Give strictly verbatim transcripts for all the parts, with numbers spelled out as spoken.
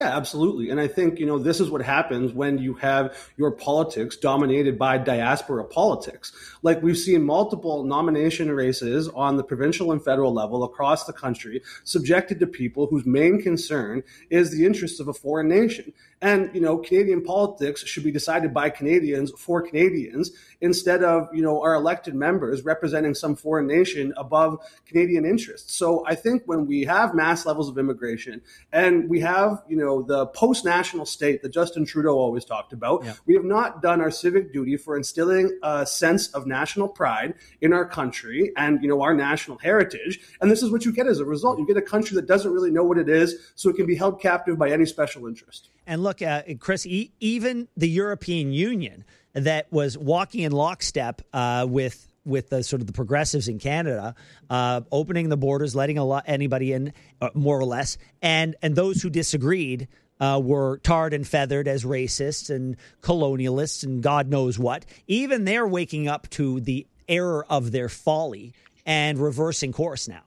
Yeah, absolutely. And I think, you know, this is what happens when you have your politics dominated by diaspora politics. Like we've seen multiple nomination races on the provincial and federal level across the country subjected to people whose main concern is the interests of a foreign nation. And, you know, Canadian politics should be decided by Canadians for Canadians instead of, you know, our elected members representing some foreign nation above Canadian interests. So I think when we have mass levels of immigration and we have, you know, the post-national state that Justin Trudeau always talked about, yeah. we have not done our civic duty for instilling a sense of national pride in our country and, you know, our national heritage. And this is what you get as a result. You get a country that doesn't really know what it is, so it can be held captive by any special interest. And look, uh, Chris, e- even the European Union that was walking in lockstep uh, with with the sort of the progressives in Canada, uh, opening the borders, letting a lot, anybody in, uh, more or less, and and those who disagreed uh, were tarred and feathered as racists and colonialists and God knows what. Even they're waking up to the error of their folly and reversing course now.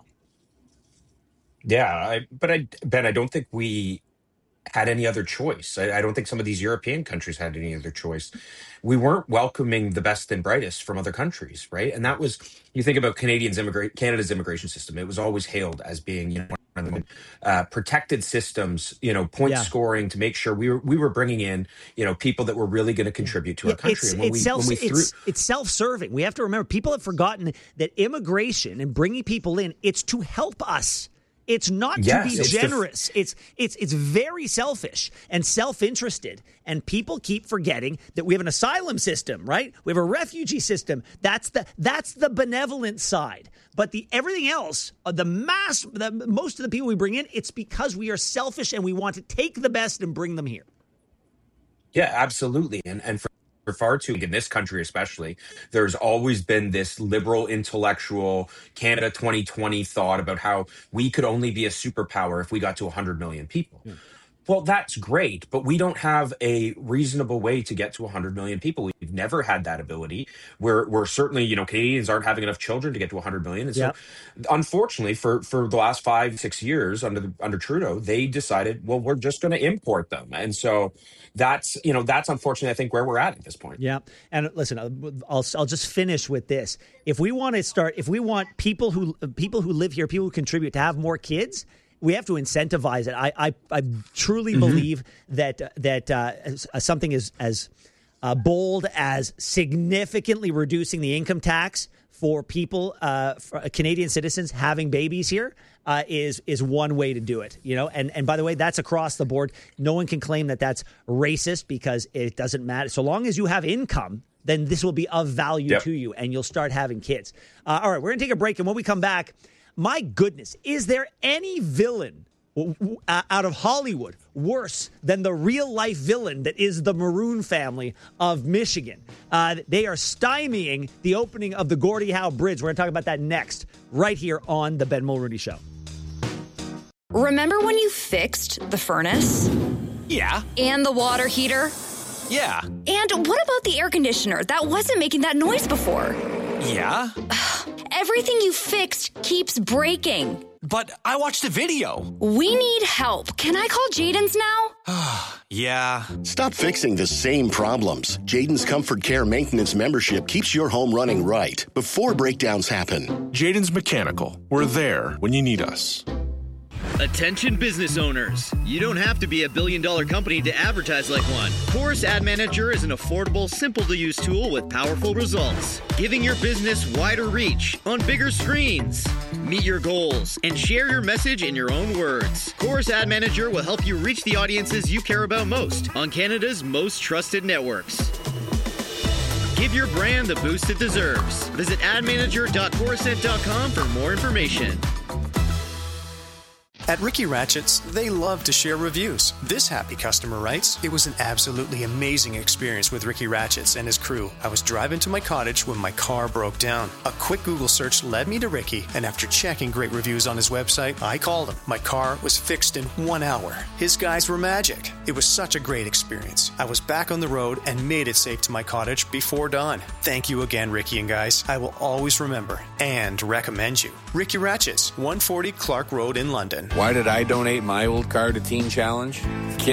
Yeah, I, but I, Ben, I don't think we had any other choice. I, I don't think some of these European countries had any other choice. We weren't welcoming the best and brightest from other countries, right? And that was, you think about Canadians immigrate Canada's immigration system. It was always hailed as being, you know, one of the uh, protected systems, you know, point yeah. scoring to make sure we were we were bringing in, you know, people that were really going to contribute to yeah, our country. It's, and when it's, we, self, when we threw- it's, it's self-serving. We have to remember, people have forgotten that immigration and bringing people in, it's to help us. It's not yes, to be it's generous. The f- it's it's it's very selfish and self-interested. And people keep forgetting that we have an asylum system, right? We have a refugee system. That's the that's the benevolent side. But the everything else, uh, the mass, the, most of the people we bring in, it's because we are selfish and we want to take the best and bring them here. Yeah, absolutely. And and for For far too, in this country especially, there's always been this liberal intellectual Canada twenty twenty thought about how we could only be a superpower if we got to one hundred million people. Yeah. Well, that's great, but we don't have a reasonable way to get to one hundred million people. We've never had that ability. We're we're certainly, you know, Canadians aren't having enough children to get to one hundred million. And so, yep. unfortunately, for, for the last five, six years under the, under Trudeau, they decided, well, we're just going to import them. And so that's, you know, that's unfortunately, I think, where we're at at this point. Yeah. And listen, I'll I'll just finish with this. If we want to start, if we want people who people who live here, people who contribute to have more kids, we have to incentivize it. I I, I truly mm-hmm. believe that that uh, something as as uh, bold as significantly reducing the income tax for people, uh, for Canadian citizens having babies here, uh, is is one way to do it. You know, and and by the way, that's across the board. No one can claim that that's racist because it doesn't matter. So long as you have income, then this will be of value yep. to you, and you'll start having kids. Uh, all right, we're gonna take a break, and when we come back. My goodness, is there any villain uh, out of Hollywood worse than the real-life villain that is the Maroon family of Michigan? Uh, they are stymieing the opening of the Gordie Howe Bridge. We're going to talk about that next, right here on The Ben Mulroney Show. Remember when you fixed the furnace? Yeah. And the water heater? Yeah. And what about the air conditioner that wasn't making that noise before? Yeah. Everything you fixed keeps breaking. But I watched a video. We need help. Can I call Jaden's now? Yeah. Stop fixing the same problems. Jaden's Comfort Care Maintenance membership keeps your home running right before breakdowns happen. Jaden's Mechanical. We're there when you need us. Attention business owners. You don't have to be a billion dollar company to advertise like one. Chorus Ad Manager is an affordable, simple to use tool with powerful results, giving your business wider reach on bigger screens. Meet your goals and share your message in your own words. Chorus Ad Manager will help you reach the audiences you care about most on Canada's most trusted networks. Give your brand the boost it deserves. Visit ad manager dot corusent dot com for more information. At Ricky Ratchett's, they love to share reviews. This happy customer writes, "It was an absolutely amazing experience with Ricky Ratchett's and his crew. I was driving to my cottage when my car broke down. A quick Google search led me to Ricky, and after checking great reviews on his website, I called him. My car was fixed in one hour. His guys were magic." It was such a great experience. I was back on the road and made it safe to my cottage before dawn. Thank you again, Ricky and guys. I will always remember and recommend you. Ricky Ratchets, one forty Clark Road in London. Why did I donate my old car to Teen Challenge?